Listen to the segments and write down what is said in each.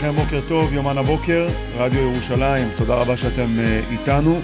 לכם, בוקר טוב, יומן הבוקר, רדיו ירושלים, תודה רבה שאתם איתנו.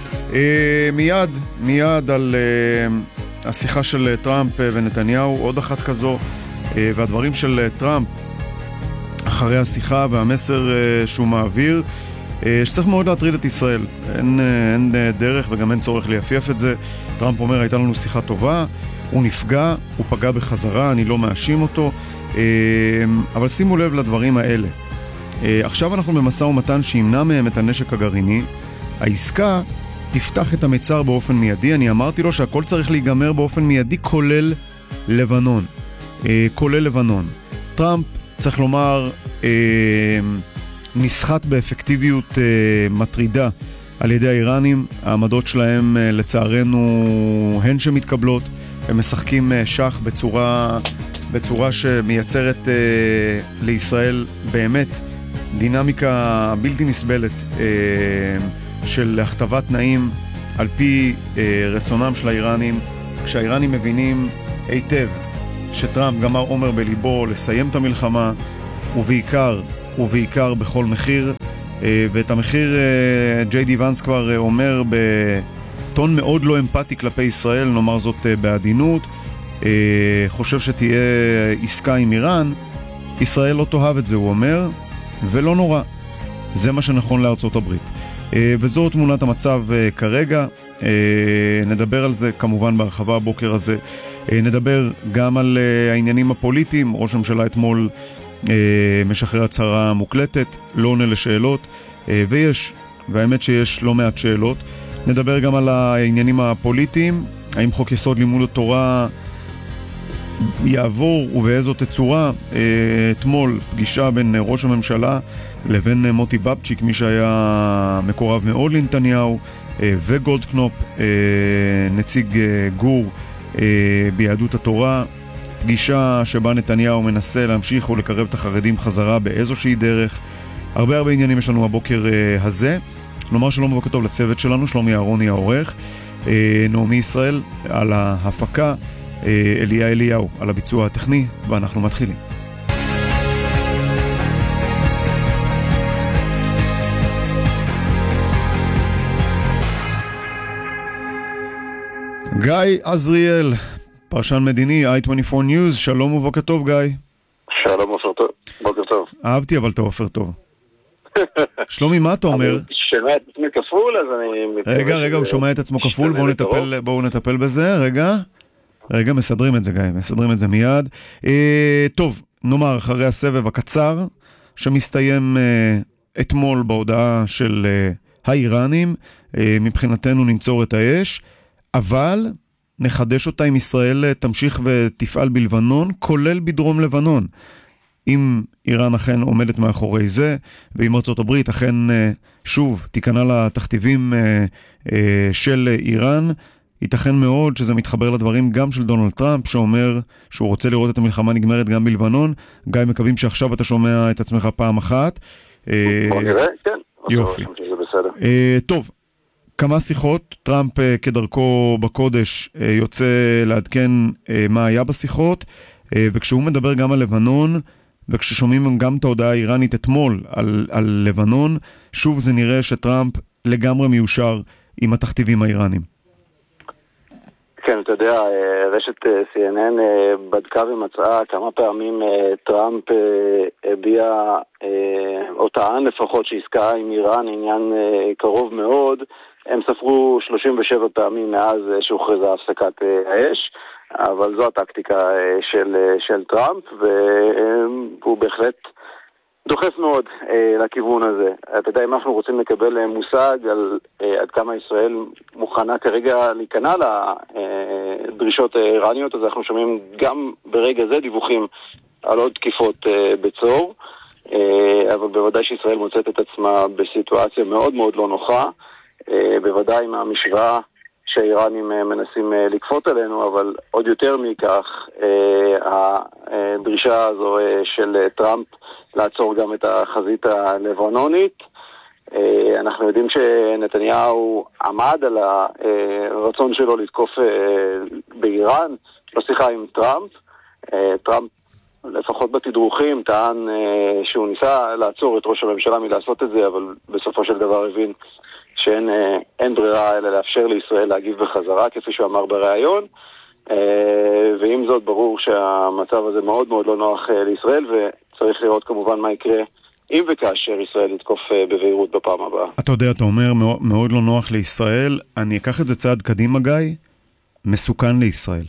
מיד על השיחה של טראמפ ונתניהו, עוד אחת כזו, והדברים של טראמפ אחרי השיחה והמסר שהוא מעביר, שצריך מאוד להטריד את ישראל. אין דרך וגם אין צורך ליפייף את זה. טראמפ אומר, הייתה לנו שיחה טובה, הוא נפגע, הוא פגע בחזרה, אני לא מאשים אותו, אבל שימו לב לדברים האלה. עכשיו אנחנו במשא ומתן שימנע מהם את הנשק הגרעיני. העסקה תפתח את המצר באופן מיידי. אני אמרתי לו שהכל צריך להיגמר באופן מיידי, כולל לבנון. טראמפ, צריך לומר, נסחט באפקטיביות מטרידה על ידי האיראנים. העמדות שלהם לצערנו הן שמתקבלות. הם משחקים שח בצורה שמייצרת לישראל באמת דינמיקה בלתי נסבלת של הכתבת תנאים על פי רצונם של האיראנים, כשהאיראנים מבינים היטב שטראמפ גמר אומר בליבו לסיים את המלחמה, ובעיקר בכל מחיר. ואת המחיר ג'יי די ונס כבר אומר בטון מאוד לא אמפתי כלפי ישראל, נאמר זאת בעדינות. חושב שתהיה עסקה עם איראן, ישראל לא תאהב את זה, הוא אומר, ולא נורא, זה מה שנכון לארצות הברית. וזו תמונת המצב כרגע. נדבר על זה כמובן בהרחבה הבוקר הזה. נדבר גם על העניינים הפוליטיים. ראש הממשלה אתמול משחרר הצהרה מוקלטת, לא עונה לשאלות, והאמת שיש לא מעט שאלות. נדבר גם על העניינים הפוליטיים, האם חוק יסוד לימוד התורה יעבור ובאיזו תצורה. אתמול פגישה בין ראש הממשלה לבין מוטי בבצ'יק, מי שהיה מקורב מאוד לנתניהו, וגולדקנופ, נציג גור ביהדות התורה. פגישה שבה נתניהו מנסה להמשיך ולקרב את החרדים חזרה באיזושהי דרך. הרבה עניינים יש לנו הבוקר הזה. נאמר שלום ובוקר טוב לצוות שלנו, שלומי אהרוני העורך, נעמי ישראל על ההפקה, אליהו על הביצוע הטכני, ואנחנו מתחילים. גיא עזריאל, פרשן מדיני, i24 News, שלום ובוקר טוב גיא. שלום בוקר טוב. אהבתי אבל אתה עופר טוב. שלומי, מה אתה אומר? אני שומע את עצמי כפול, אז אני... רגע, הוא שומע את עצמו כפול, בואו נטפל בזה, רגע, מסדרים את זה גיא, מסדרים את זה מיד. טוב, נאמר אחרי הסבב הקצר שמסתיים אתמול בהודעה של האיראנים, מבחינתנו ננצור את האש, אבל נחדש אותה אם ישראל תמשיך ותפעל בלבנון, כולל בדרום לבנון. אם איראן אכן עומדת מאחורי זה, ואם ארצות הברית אכן שוב תיכנע לתכתיבים של איראן, ייתכן מאוד שזה מתחבר לדברים גם של דונלד טראמפ, שאומר שהוא רוצה לראות את המלחמה נגמרת גם בלבנון. גיא, מקווים שעכשיו אתה שומע את עצמך פעם אחת. בוא נראה, כן. יופי. טוב, כמה שיחות, טראמפ כדרכו בקודש יוצא לעדכן מה היה בשיחות, וכשהוא מדבר גם על לבנון, וכששומעים גם את ההודעה האיראנית אתמול על לבנון, שוב זה נראה שטראמפ לגמרי מיושר עם התכתיבים האיראנים. כן, אתה יודע, רשת CNN בדקה ומצאה כמה פעמים טראמפ הביע או טען לפחות שעסקה עם איראן עניין קרוב מאוד. הם ספרו 37 פעמים מאז שהוכרזה הפסקת האש, אבל זו הטקטיקה של טראמפ, והוא בהחלט דוחף מאוד לכיוון הזה. אתה יודע, אם אנחנו רוצים לקבל מושג על עד כמה ישראל מוכנה כרגע להיכנע לדרישות האיראניות, אז אנחנו שומעים גם ברגע זה דיווחים על עוד תקיפות בצור, אבל בוודאי שישראל מוצאת את עצמה בסיטואציה מאוד מאוד לא נוחה, בוודאי עם המשוואה שהאיראנים מנסים לקפות עלינו, אבל עוד יותר מכך, הדרישה הזו של טראמפ לעצור גם את החזית הלבנונית. אנחנו יודעים שנתניהו עמד על הרצון שלו לתקוף באיראן, בשיחה עם טראמפ. טראמפ לפחות בתדרוכים, טען שהוא ניסה לעצור את ראש הממשלה מלעשות את זה, אבל בסופו של דבר הבין שאין ברירה אלא לאפשר לישראל להגיב בחזרה, כפי שהוא אמר בריאיון, ועם זאת ברור שהמצב הזה מאוד מאוד לא נוח לישראל, וצריך לראות כמובן מה יקרה אם וכאשר ישראל יתקוף בבהירות בפעם הבאה. אתה יודע, אתה אומר מאוד לא נוח לישראל, אני אקח את זה צעד קדימה, גיא, מסוכן לישראל.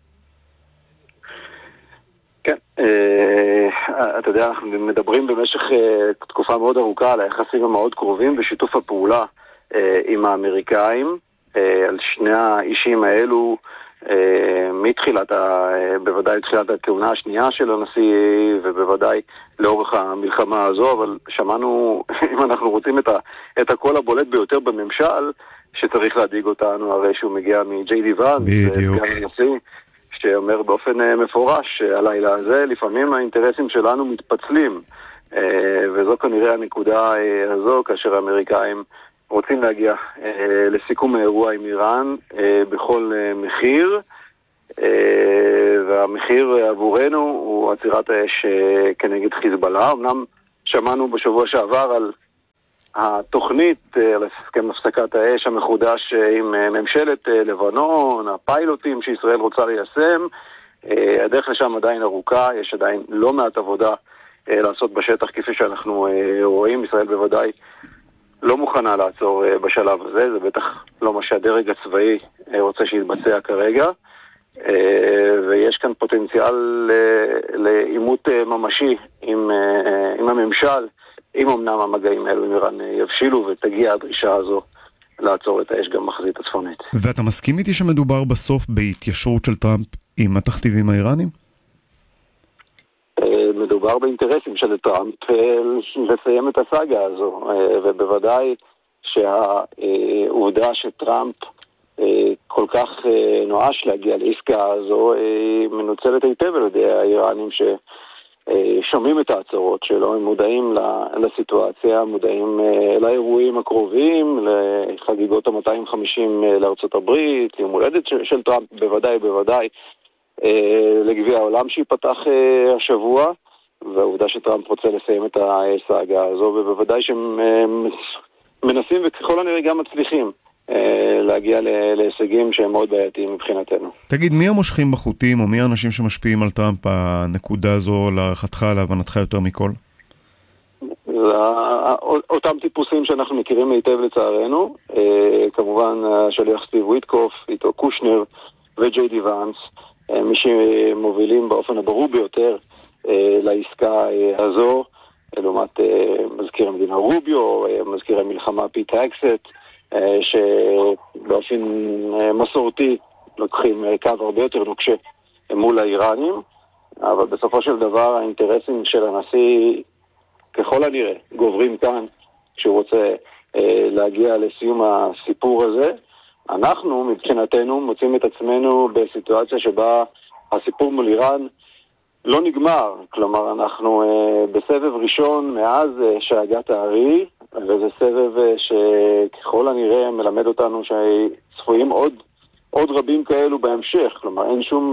כן, אתה יודע, אנחנו מדברים במשך תקופה מאוד ארוכה על היחסים המאוד קרובים ושיתוף הפעולה עם האמריקאים, על שני האישים האלו, מתחילת, בוודאי תחילת הכהונה השנייה של הנשיא, ובוודאי לאורך המלחמה הזו, אבל שמענו, אם אנחנו רוצים את הקול הבולט ביותר בממשל, שצריך להדאיג אותנו, הרי שהוא מגיע מג'יי די ואנס, בדיוק. שאומר באופן מפורש הלילה הזה, לפעמים האינטרסים שלנו מתפצלים, וזו כנראה הנקודה הזו, כאשר האמריקאים רוצים להגיע לסיכום האירוע עם איראן בכל מחיר, והמחיר עבורנו הוא עצירת האש כנגד חיזבאללה. אמנם שמענו בשבוע שעבר על התוכנית, על הסכם הפסקת האש המחודש עם ממשלת לבנון, הפיילוטים שישראל רוצה ליישם, הדרך לשם עדיין ארוכה, יש עדיין לא מעט עבודה לעשות בשטח כפי שאנחנו רואים. ישראל בוודאי לא מוכנה לעצור בשלב הזה, זה בטח לא מה שהדרג הצבאי רוצה שיתבצע כרגע, ויש כאן פוטנציאל לעימות ממשי עם הממשל, אם אמנם המגעים האלו עם איראן יבשילו ותגיע הדרישה הזו לעצור את האש גם בחזית הצפונית. ואתה מסכים איתי שמדובר בסוף בהתיישרות של טראמפ עם התכתיבים האיראנים? מדובר באינטרסים של טראמפ לסיים את הסאגה הזו, ובוודאי שהעובדה שטראמפ כל כך נואש להגיע לעסקה הזו מנוצלת היטב על ידי האיראנים ששומעים את ההצהרות שלו, הם מודעים לסיטואציה, מודעים לאירועים הקרובים, לחגיגות ה-250 לארצות הברית, יום הולדת של טראמפ, בוודאי לגביע העולם שיפתח השבוע, והעובדה שטראמפ רוצה לסיים את הסאגה הזו, ובוודאי שהם מנסים וככל הנראה גם מצליחים להגיע להישגים שהם מאוד בעייתיים מבחינתנו. תגיד, מי המושכים בחוטים או מי האנשים שמשפיעים על טראמפ הנקודה הזו להערכתך, להבנתך יותר מכל? אותם טיפוסים שאנחנו מכירים היטב לצערנו, כמובן השליח סטיב ויטקוף, איתו קושנר וג'יי די ואנס, מי שמובילים באופן הברור ביותר לעסקה הזו, לעומת מזכיר המדינה רוביו, מזכיר המלחמה פיט הקסט, שבאופן מסורתי לוקחים קו הרבה יותר נוקשה מול האיראנים, אבל בסופו של דבר האינטרסים של הנשיא ככל הנראה גוברים כאן כשהוא רוצה להגיע לסיום הסיפור הזה. אנחנו מבחינתנו מוצאים את עצמנו בסיטואציה שבה הסיפור מול איראן לא נגמר, כלומר אנחנו בסבב ראשון מאז שהגת הארי, וזה סבב שככל הנראה מלמד אותנו שצפויים עוד רבים כאלו בהמשך, כלומר אין שום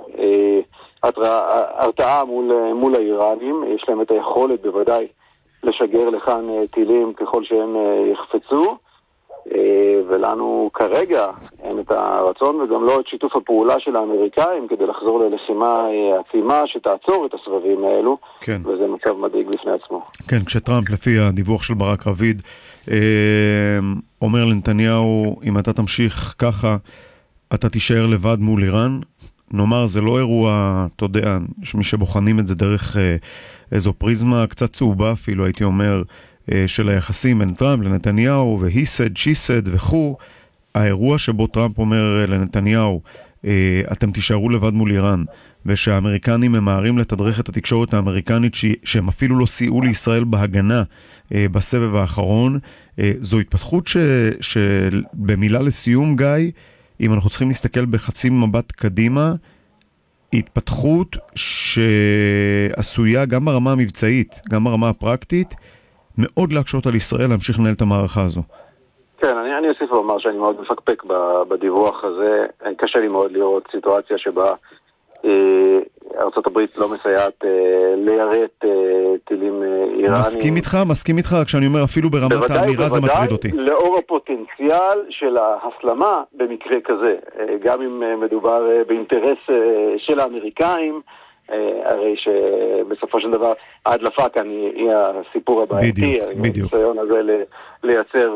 הרתעה מול האיראנים, יש להם את היכולת בוודאי לשגר לכאן טילים ככל שהם יחפצו, ולנו כרגע אין את הרצון וגם לא את שיתוף הפעולה של האמריקאים כדי לחזור ללחימה עצימה שתעצור את הסבבים האלו, כן. וזה מצב מדאיג בפני עצמו. כן, כשטראמפ לפי הדיווח של ברק רביד אומר לנתניהו, אם אתה תמשיך ככה אתה תישאר לבד מול איראן. נאמר, זה לא אירוע, אתה יודע, מי שבוחנים את זה דרך איזו פריזמה קצת צהובה אפילו, הייתי אומר, של היחסים בין טראמפ לנתניהו, והיא said, she said וכו'. האירוע שבו טראמפ אומר לנתניהו, אתם תישארו לבד מול איראן, ושהאמריקנים ממהרים לתדרך את התקשורת האמריקנית שהם אפילו לא סייעו לישראל בהגנה בסבב האחרון, זו התפתחות שבמילה לסיום, גיא, אם אנחנו צריכים להסתכל בחצי מבט קדימה, התפתחות שעשויה גם ברמה המבצעית, גם ברמה הפרקטית, מאוד להקשות על ישראל להמשיך לנהל את המערכה הזו. כן, אני אוסיף ואומר שאני מאוד מפקפק בדיווח הזה. קשה לי מאוד לראות סיטואציה שבה ארצות הברית לא מסייעת ליירט טילים איראנים. מסכים איתך, כשאני אומר אפילו ברמת האמירה זה מטריד אותי. לאור הפוטנציאל של ההסלמה במקרה כזה, גם אם מדובר באינטרס של האמריקאים, הרי שבסופו של דבר ההדלפה כאן היא הסיפור הבעייתי, הניסיון הזה לייצר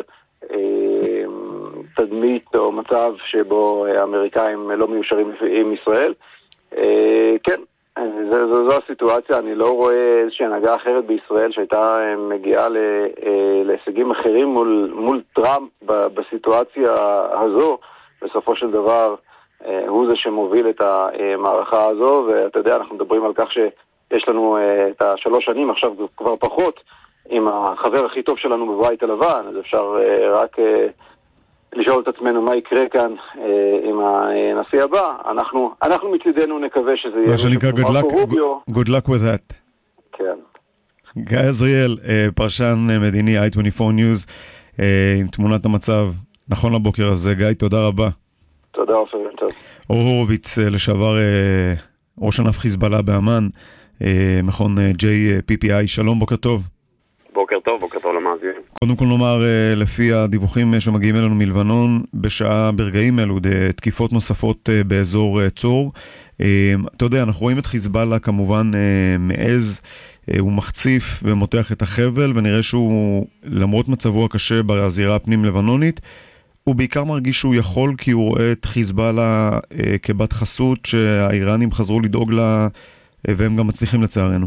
תדמית או מצב שבו האמריקאים לא מיושרים עם ישראל. כן, זו הסיטואציה. אני לא רואה איזושהי הנהגה אחרת בישראל שהייתה מגיעה להישגים אחרים מול טראמפ בסיטואציה הזו. בסופו של דבר הוא זה שמוביל את המערכה הזו, ואתה יודע, אנחנו מדברים על כך שיש לנו את 3 שנים, עכשיו כבר פחות, עם החבר הכי טוב שלנו בבית הלבן, אז אפשר רק לשאול את עצמנו מה יקרה כאן עם הנשיא הבא. אנחנו מצדנו נקווה שזה יהיה... מה שנקרא, good luck with that. כן. גיא עזריאל, פרשן מדיני, i24 News, עם תמונת המצב נכון לבוקר הזה. גיא, תודה רבה. תודה, עופר. אור הורוביץ, לשעבר ראש ענף חיזבאללה באמן, מכון JPPI, שלום, בוקר טוב. בוקר טוב למאזינים. קודם כל נאמר, לפי הדיווחים שמגיעים אלינו מלבנון, ברגעים אלו, תקיפות נוספות באזור צור. אתה יודע, אנחנו רואים את חיזבאללה כמובן מעז, הוא מחציף ומותח את החבל, ונראה שהוא, למרות מצבו הקשה בזירה הפנים לבנונית, הוא בעיקר מרגיש שהוא יכול כי הוא רואה את חיזבאללה כבת חסות שהאיראנים חזרו לדאוג לה, והם גם מצליחים לצערנו.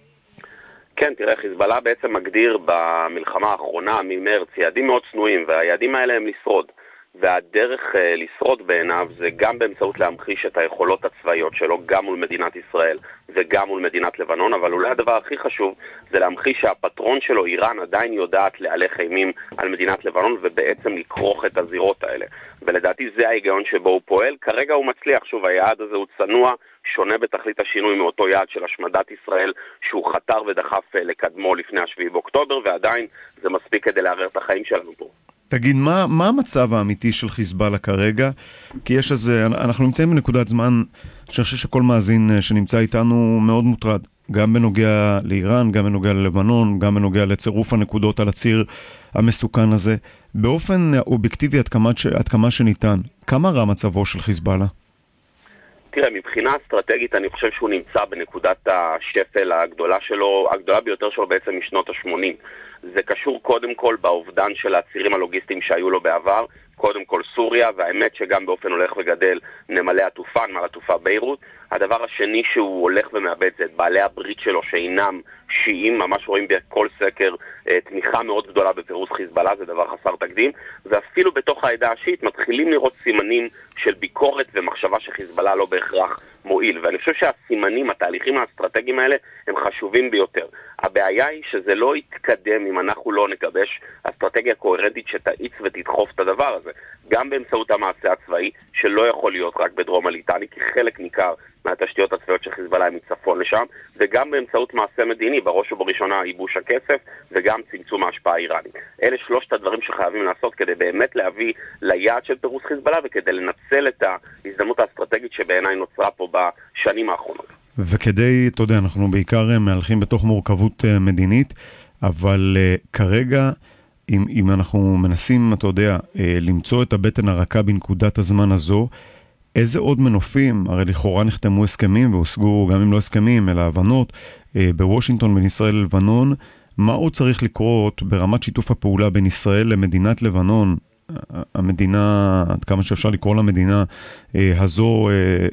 כן, תראה, חיזבאללה בעצם מגדיר במלחמה האחרונה ממרץ יעדים מאוד צנועים, והיעדים האלה הם לשרוד. והדרך לשרוד בעיניו זה גם באמצעות להמחיש את היכולות הצבאיות שלו, גם מול מדינת ישראל וגם מול מדינת לבנון, אבל אולי הדבר הכי חשוב זה להמחיש שהפטרון שלו, איראן, עדיין יודעת להלך אימים על מדינת לבנון ובעצם לקרוך את הזירות האלה. ולדעתי זה ההיגיון שבו הוא פועל. כרגע הוא מצליח, שוב, היעד הזה הוא צנוע, שונה בתכלית השינוי מאותו יעד של השמדת ישראל שהוא חתר ודחף לקדמו לפני 7 באוקטובר, ועדיין זה מספיק כדי לערער את החיים שלנו פה. תגיד, מה המצב האמיתי של חיזבאללה כרגע? כי יש איזה, אנחנו נמצאים בנקודת זמן שאני חושב שכל מאזין שנמצא איתנו מאוד מוטרד, גם בנוגע לאיראן, גם בנוגע ללבנון, גם בנוגע לצירוף הנקודות על הציר המסוכן הזה. באופן אובייקטיבי עד כמה שניתן, כמה רע מצבו של חיזבאללה? תראה, מבחינה אסטרטגית אני חושב שהוא נמצא בנקודת השפל הגדולה ביותר שלו בעצם משנות ה-80. זה קשור קודם כל באובדן של הצירים הלוגיסטיים שהיו לו בעבר, קודם כל סוריה, והאמת שגם באופן הולך וגדל נמלי התעופה, נמל התעופה ביירות. הדבר השני שהוא הולך ומאבד זה את בעלי הברית שלו שאינם שיעים, ממש רואים בכל סקר תמיכה מאוד גדולה בפירוס חיזבאללה, זה דבר חסר תקדים, ואפילו בתוך העדה השיעית מתחילים לראות סימנים של ביקורת ומחשבה שחיזבאללה לא בהכרח מועיל, ואני חושב שהסימנים, התהליכים האסטרטגיים האלה הם חשובים ביותר. הבעיה היא שזה לא יתקדם אם אנחנו לא נגבש אסטרטגיה קוהרנטית שתאיץ ותדחוף את הדבר הזה, גם באמצעות המעשה הצבאי שלא יכול להיות רק בדרום הליטני, כי חלק ניכר מהתשתיות הצבאיות של חיזבאללה הם מצפון לשם, וגם באמצעות מעשה מדיני, בראש ובראשונה ייבוש הכסף וגם צמצום ההשפעה האיראנית. אלה 3 הדברים שחייבים לעשות כדי באמת להביא ליעד של פירוס חיזבאללה וכדי לנצל את ההזדמנות האסטרטגית שבעיניי נוצרה פה בשנים האחרונות. וכדי, אתה יודע, אנחנו בעיקר מהלכים בתוך מורכבות מדינית, אבל כרגע אם אנחנו מנסים, אתה יודע, למצוא את הבטן הרכה בנקודת הזמן הזו, איזה עוד מנופים, הרי לכאורה נחתמו הסכמים והושגו גם אם לא הסכמים, אלא הבנות בוושינגטון בין ישראל ללבנון, מה עוד צריך לקרות ברמת שיתוף הפעולה בין ישראל למדינת לבנון, המדינה, עד כמה שאפשר לקרוא למדינה הזו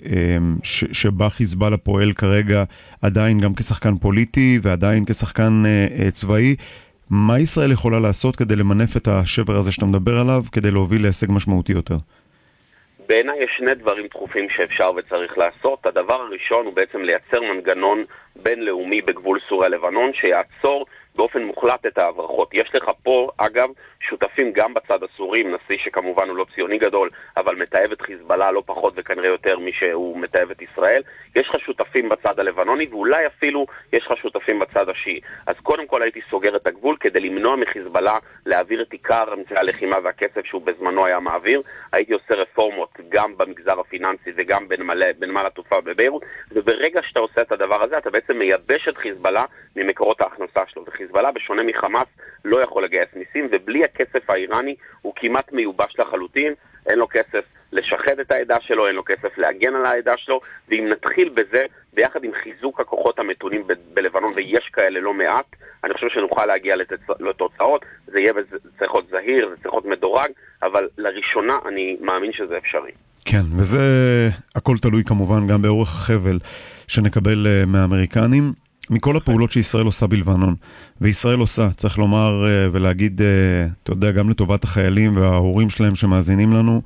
שבה חיזבאללה פועל כרגע עדיין גם כשחקן פוליטי ועדיין כשחקן צבאי, מה ישראל יכולה לעשות כדי למנף את השבר הזה שאתה מדבר עליו, כדי להוביל להישג משמעותי יותר? בעיניי יש 2 דברים דחופים שאפשר וצריך לעשות. הדבר הראשון הוא בעצם לייצר מנגנון בינלאומי בגבול סוריה לבנון שיעצור באופן מוחלט את ההברחות. יש לך פה, אגב, שותפים גם בצד הסורי, נשיא שכמובן הוא לא ציוני גדול, אבל מתאהב את חיזבאללה לא פחות וכנראה יותר מי שהוא מתאהב את ישראל. יש לך שותפים בצד הלבנוני, ואולי אפילו יש לך שותפים בצד השיעי. אז קודם כל הייתי סוגר את הגבול כדי למנוע מחיזבאללה להעביר את עיקר אמצעי הלחימה והכסף שהוא בזמנו היה מעביר. הייתי עושה רפורמות גם במגזר הפיננסי וגם בנמל התעופה בביירות, וברגע שאתה עושה את הדבר הזה אתה בעצם מייבש את חיזבאללה ממקורות ההכנסה שלו. וחיזבאללה בשונה מחמאס לא יכול לגייס מיסים, ובלי הכסף האיראני הוא כמעט מיובש לחלוטין. אין לו כסף לשחד את העדה שלו, אין לו כסף להגן על העדה שלו, ואם נתחיל בזה, ביחד עם חיזוק הכוחות המתונים בלבנון, ויש כאלה לא מעט, אני חושב שנוכל להגיע לתוצאות. זה יהיה צריך להיות זהיר, זה צריך להיות מדורג, אבל לראשונה אני מאמין שזה אפשרי. כן, וזה הכל תלוי כמובן גם באורך החבל שנקבל מהאמריקנים. מכל הפעולות שישראל עושה בלבנון, וישראל עושה, צריך לומר ולהגיד, אתה יודע, גם לטובת החיילים וההורים שלהם שמאזינים לנו,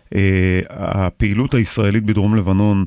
הפעילות הישראלית בדרום לבנון,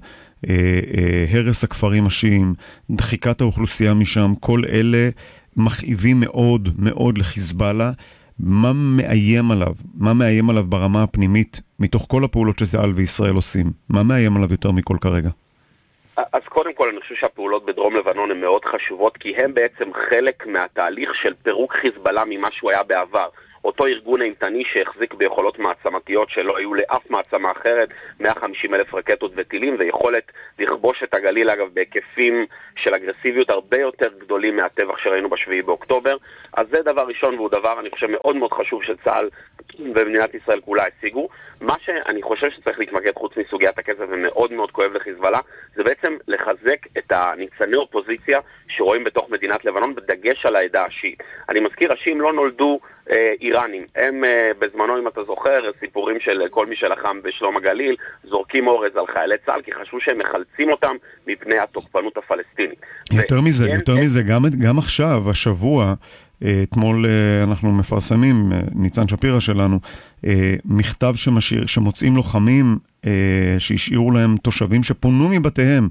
הרס הכפרים השיעים, דחיקת האוכלוסייה משם, כל אלה מכאיבים מאוד מאוד לחיזבאללה. מה מאיים עליו? מה מאיים עליו ברמה הפנימית מתוך כל הפעולות שצה"ל וישראל עושים? מה מאיים עליו יותר מכל כרגע? אז קודם כל אני חושב שהפעולות בדרום לבנון הן מאוד חשובות, כי הן בעצם חלק מהתהליך של פירוק חיזבאללה ממה שהוא היה בעבר. אותו ארגון אימתני שהחזיק ביכולות מעצמתיות שלא היו לאף מעצמה אחרת, 150,000 רקטות וטילים, ויכולת לכבוש את הגליל אגב בהיקפים של אגרסיביות הרבה יותר גדולים מהטבח שראינו בשביעי באוקטובר. אז זה דבר ראשון, והוא דבר אני חושב מאוד מאוד חשוב שצה"ל ומדינת ישראל כולה השיגו. מה שאני חושב שצריך להתמקד חוץ מסוגיית הכסף ומאוד מאוד כואב לחיזבאללה, זה בעצם לחזק את הניצני אופוזיציה שרואים בתוך מדינת לבנון, בדגש על העדה השיעית. אני מזכיר, השיעים לא נולדו איראנים. הם בזמנו, אם אתה זוכר, סיפורים של כל מי שלחם בשלום הגליל, זורקים אורז על חיילי צה"ל, כי חשבו שהם מחלצים אותם מפני התוקפנות הפלסטינית. יותר מזה, גם עכשיו, השבוע, אתמול אנחנו מפרסמים, ניצן שפירא שלנו, מכתב שמוצאים לוחמים שהשאירו להם תושבים שפונו מבתיהם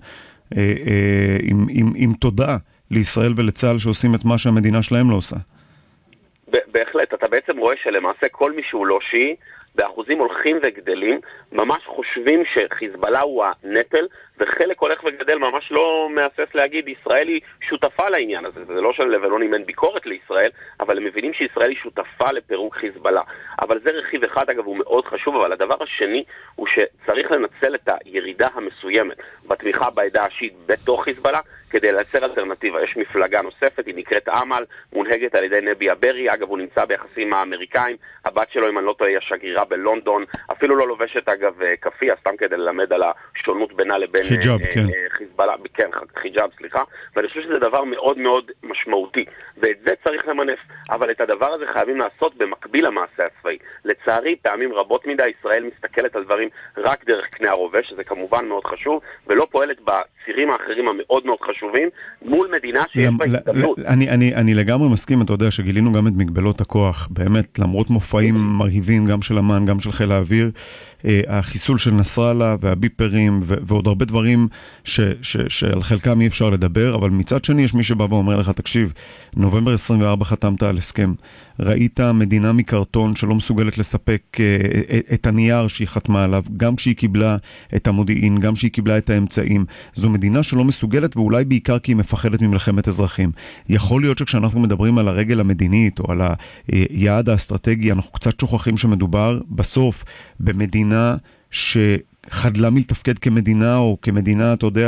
עם תודה לישראל ולצה"ל שעושים את מה שהמדינה שלהם לא עושה. בהחלט, אתה בעצם רואה שלמעשה כל מי שהוא לא שיעי, באחוזים הולכים וגדלים, ממש חושבים שחיזבאללה הוא הנטל, וחלק הולך וגדל ממש לא מהסס להגיד, ישראל היא שותפה לעניין הזה. זה לא שלבנונים אין ביקורת לישראל, אבל הם מבינים שישראל היא שותפה לפירוק חיזבאללה. אבל זה רכיב אחד, אגב, הוא מאוד חשוב, אבל הדבר השני הוא שצריך לנצל את הירידה המסוימת בתמיכה בעדה השיעית בתוך חיזבאללה, כדי לייצר אלטרנטיבה. יש מפלגה נוספת, היא נקראת אמל, מונהגת על ידי נבי אברי, אגב הוא נמצא ביחסים האמריקאים, הבת שלו אם אני לא טועה היא השגרירה בלונדון, אפילו לא לובשת אגב כפיה, סתם כדי ללמד על השונות בינה לבין חיג'אב, כן. חיזבאללה, כן, חיג'אב, סליחה, ואני חושב שזה דבר מאוד מאוד משמעותי, ואת זה צריך למנף, אבל את הדבר הזה חייבים לעשות במקביל למעשה הצבאי. לצערי, פעמים רבות מדי ישראל מסתכלת על דברים רק דרך קנה הרובה, שזה כמובן מאוד חשוב, ולא פועלת בצירים האחרים המאוד מאוד חשובים, מול מדינה שיש בה הזדמנות. אני לגמרי מסכים, אתה יודע שגילינו גם את מגבלות הכוח, באמת, למרות מופעים מרהיבים, גם של אמ"ן, גם של חיל האוויר, החיסול של נסראללה והביפרים ועוד הרבה דברים שעל חלקם אי אפשר לדבר, אבל מצד שני יש מי שבא ואומר לך, תקשיב, נובמבר 24 חתמת על הסכם, ראית מדינה מקרטון שלא מסוגלת לספק את הנייר שהיא חתמה עליו, גם כשהיא קיבלה את המודיעין, גם כשהיא קיבלה את האמצעים. זו מדינה שלא מסוגלת, ואולי בעיקר כי היא מפחדת ממלחמת אזרחים. יכול להיות שכשאנחנו מדברים על הרגל המדינית או על היעד האסטרטגי, אנחנו קצת שוכחים שמדובר בסוף במדינה שחדלה מלתפקד כמדינה, או כמדינה, אתה יודע,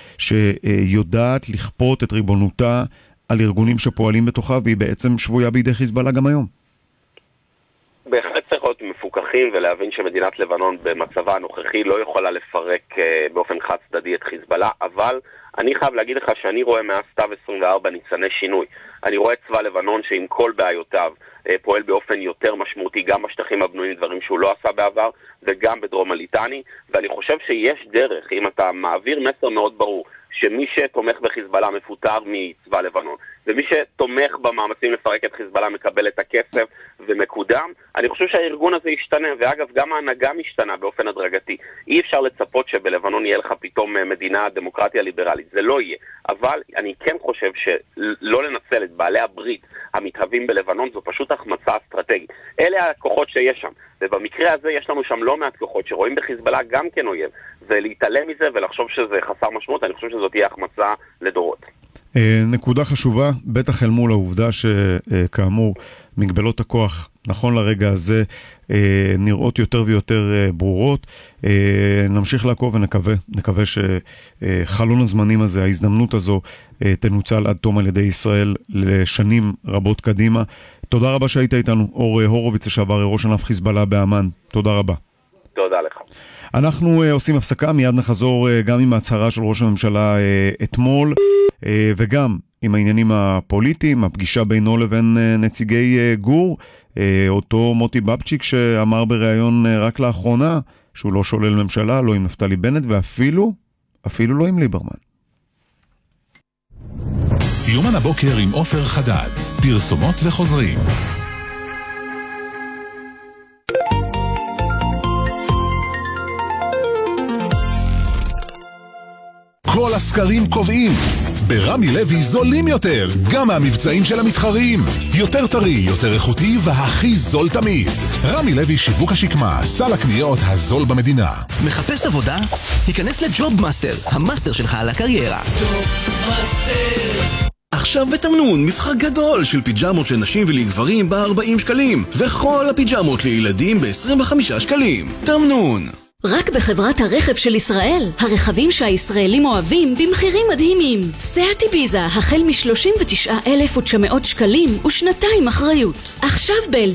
שיודעת לכפות את ריבונותה על ארגונים שפועלים בתוכה, והיא בעצם שבויה בידי חיזבאללה גם היום. בהחלט צריך להיות מפוקחים ולהבין שמדינת לבנון במצבה הנוכחי לא יכולה לפרק באופן חד צדדי את חיזבאללה, אבל אני חייב להגיד לך שאני רואה מאז סתיו 24 ניצני שינוי. אני רואה את צבא לבנון שעם כל בעיותיו פועל באופן יותר משמעותי גם בשטחים הבנויים, דברים שהוא לא עשה בעבר, וגם בדרום הליטני, ואני חושב שיש דרך, אם אתה מעביר מסר מאוד ברור, שמי שתומך בחיזבאללה מפוטר מצבא לבנון, ומי שתומך במאמצים לפרק את חיזבאללה מקבל את הכסף ומקודם. אני חושב שהארגון הזה ישתנה, ואגב גם ההנהגה משתנה באופן הדרגתי. אי אפשר לצפות שבלבנון יהיה לך פתאום מדינה דמוקרטיה ליברלית, זה לא יהיה. אבל אני כן חושב שלא לנצל את בעלי הברית המתהווים בלבנון זו פשוט החמצה אסטרטגית. אלה הכוחות שיש שם, ובמקרה הזה יש לנו שם לא מעט כוחות שרואים בחיזבאללה גם כן אויב, ולהתעלם מזה ולחשוב שזה חסר משמעות, אני חושב שזאת תהיה החמצה לדורות. נקודה חשובה, בטח אל מול העובדה שכאמור מגבלות הכוח נכון לרגע הזה נראות יותר ויותר ברורות. נמשיך לעקוב ונקווה שחלון הזמנים הזה, ההזדמנות הזו תנוצל עד תום על ידי ישראל לשנים רבות קדימה. תודה רבה שהיית איתנו, אור הורוביץ לשעבר ראש ענף חיזבאללה באמן. תודה רבה. תודה לך. אנחנו עושים הפסקה, מיד נחזור גם עם ההצהרה של ראש הממשלה אתמול, וגם עם העניינים הפוליטיים, הפגישה בינו לבין נציגי גור, אותו מוטי בבצ'יק שאמר בריאיון רק לאחרונה שהוא לא שולל ממשלה, לא עם נפתלי בנט ואפילו לא עם ליברמן. יומן הבוקר עם עופר חדד, פרסומות וחוזרים. כל הסקרים קובעים, ברמי לוי זולים יותר, גם מהמבצעים של המתחרים. יותר טרי, יותר איכותי והכי זול תמיד. רמי לוי שיווק השקמה, סל הקניות הזול במדינה. מחפש עבודה? היכנס לג'וב מאסטר, המאסטר שלך על הקריירה. ג'וב מאסטר. עכשיו בתמנון, מבחר גדול של פיג'מות של נשים ולגברים ב-40 שקלים, וכל הפיג'מות לילדים ב-25 שקלים. תמנון. רק בחברת הרכב של ישראל, הרכבים שהישראלים אוהבים במחירים מדהימים. סאט איביזה החל מ-39,900 שקלים ושנתיים אחריות. עכשיו